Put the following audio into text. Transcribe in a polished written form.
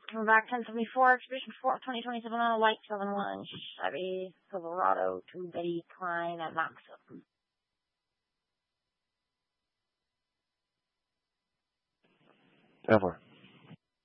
We're back 1074, Expedition 4, 2027 on a Light 7-1, Chevy Silverado to Betty Klein at Maxim. Ever.